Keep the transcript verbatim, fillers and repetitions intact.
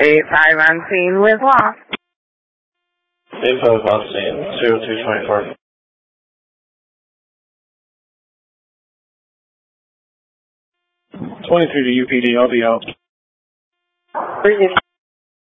eight five on scene with loss. eight five on scene, zero two twenty-four. twenty-three to U P D, I'll be out. Bring it.